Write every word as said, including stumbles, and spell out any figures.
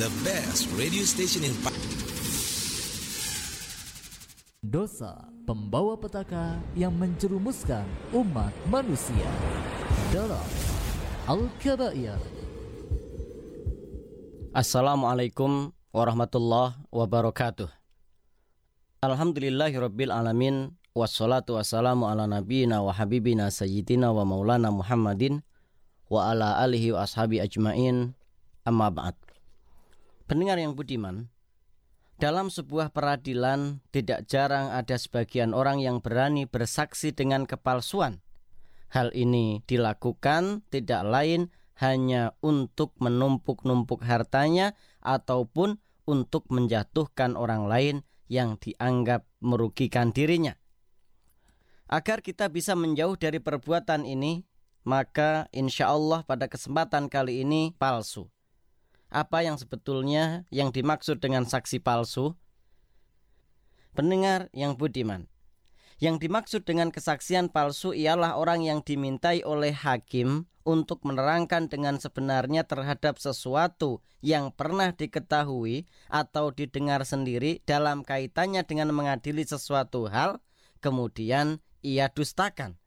the best radio station in Pa- Dosa pembawa petaka yang menjerumuskan umat manusia dalam Al-Kabair. Assalamualaikum warahmatullahi wabarakatuh. Alhamdulillahirabbil alamin, wassalatu wassalamu ala nabiyyina wa habibina sayyidina wa maulana Muhammadin wa ala alihi wa ashabi ajmain, amma ba'd. Pendengar yang budiman, dalam sebuah peradilan tidak jarang ada sebagian orang yang berani bersaksi dengan kepalsuan. Hal ini dilakukan tidak lain hanya untuk menumpuk-numpuk hartanya ataupun untuk menjatuhkan orang lain yang dianggap merugikan dirinya. Agar kita bisa menjauh dari perbuatan ini, maka insya Allah pada kesempatan kali ini palsu. Apa yang sebetulnya yang dimaksud dengan saksi palsu? Pendengar yang budiman, yang dimaksud dengan kesaksian palsu ialah orang yang dimintai oleh hakim untuk menerangkan dengan sebenarnya terhadap sesuatu yang pernah diketahui atau didengar sendiri dalam kaitannya dengan mengadili sesuatu hal, kemudian ia dustakan.